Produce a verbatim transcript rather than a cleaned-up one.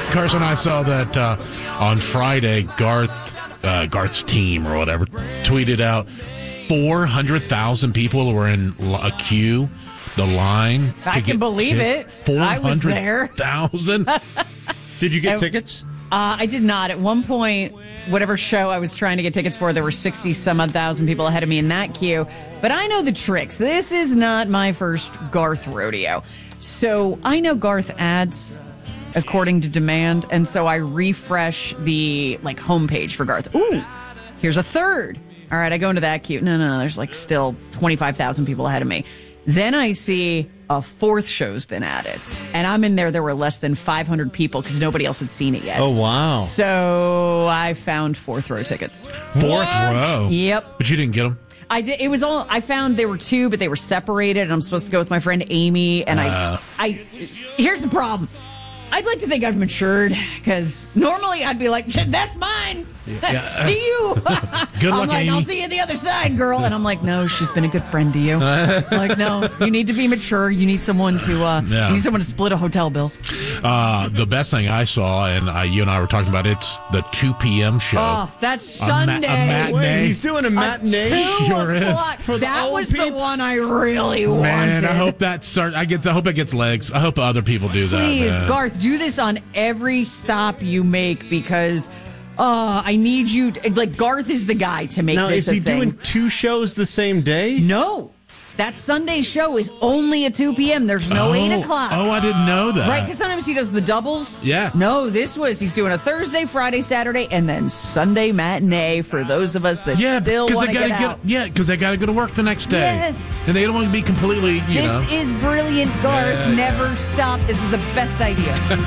Carson, I saw that uh, on Friday, Garth, uh, Garth's team or whatever, tweeted out four hundred thousand people were in a queue, the line. I can believe it. I was there. four hundred thousand? Did you get I, tickets? Uh, I did not. At one point, whatever show I was trying to get tickets for, there were sixty some odd thousand people ahead of me in that queue. But I know the tricks. This is not my first Garth rodeo. So I know Garth ads according to demand, and so I refresh the like homepage for Garth. Ooh, here's a third. All right, I go into that queue. No, no, no, there's like still twenty-five thousand people ahead of me. Then I see a fourth show's been added, and I'm in there. There were less than five hundred people because nobody else had seen it yet. Oh, wow. So I found fourth row tickets. Fourth row? Yep. But you didn't get them? I did. It was all. I found there were two, but they were separated, and I'm supposed to go with my friend Amy. And Uh. I, I. Here's the problem. I'd like to think I've matured because normally I'd be like, "Shit, that's mine. Yeah. See you." Good I'm luck, like, Amy. I'll see you the other side, girl. And I'm like, no, she's been a good friend to you. Like, no, you need to be mature. You need someone to. Uh, Yeah. You need someone to split a hotel bill. Uh, the best thing I saw, and I, you and I were talking about, it's the two p.m. show. Oh, that's A ma- a Sunday. matinee. Wait, he's doing a matinee? Two Sure is. o'clock. For the that old was the peeps? one I really wanted. Man, I hope that start. I get. I hope it gets legs. I hope other people do that. Please, man. Garth, do this on every stop you make because uh, I need you. To, like, Garth is the guy to make Now, this is he a thing. doing two shows the same day? No. That Sunday show is only at two p.m. There's no oh, eight o'clock. Oh, I didn't know that. Right, because sometimes he does the doubles. Yeah. No, this was, he's doing a Thursday, Friday, Saturday, and then Sunday matinee for those of us that Yeah, still because want they to gotta get out. get. Yeah, because they got to go to work the next day. Yes. And they don't want to be completely. You This know. is brilliant, Garth. Yeah, yeah. Never stop. This is the best idea.